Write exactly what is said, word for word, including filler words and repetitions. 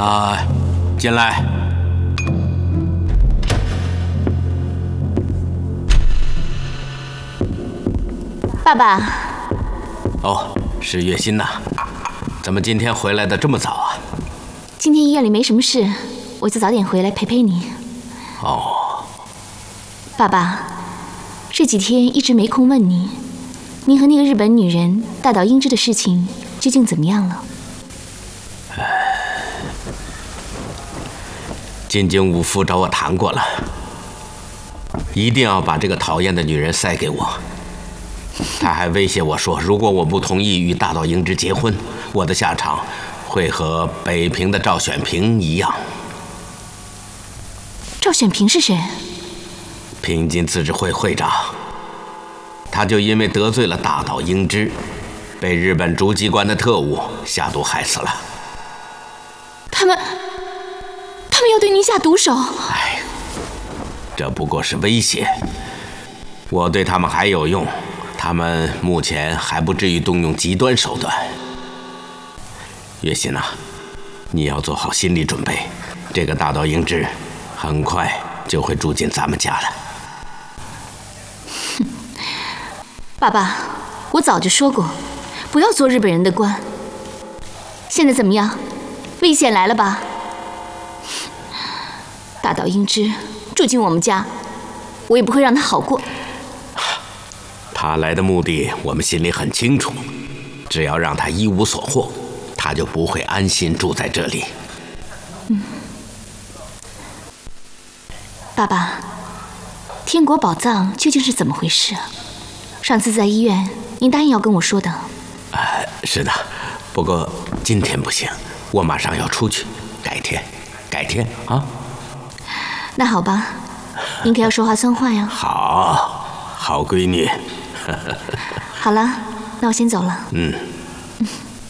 啊，进来。 爸爸。 哦，是月心呐，怎么今天回来的这么早啊？ 今天医院里没什么事，我就早点回来陪陪你。 哦。 爸爸，这几天一直没空问你，您和那个日本女人大岛英之的事情究竟怎么样了？ 金京武夫找我谈过了，一定要把这个讨厌的女人塞给我。他还威胁我说，如果我不同意与大岛英之结婚，我的下场会和北平的赵选平一样。 赵选平是谁？ 平津自治会会长。他就因为得罪了大岛英之，被日本诸机关的特务下毒害死了。 他们，他们要对您下毒手？ 哎，这不过是威胁。我对他们还有用，他们目前还不至于动用极端手段。月心啊，你要做好心理准备，这个大岛英之很快就会住进咱们家了。 爸爸，我早就说过，不要做日本人的官。现在怎么样？危险来了吧？大岛英之住进我们家，我也不会让他好过。 他来的目的我们心里很清楚，只要让他一无所获，他就不会安心住在这里。 嗯。爸爸，天国宝藏究竟是怎么回事啊？上次在医院，您答应要跟我说的。 呃，是的，不过今天不行，我马上要出去，改天，改天啊。 那好吧，您可要说话算话呀。 好，好闺女。 好了，那我先走了。 嗯。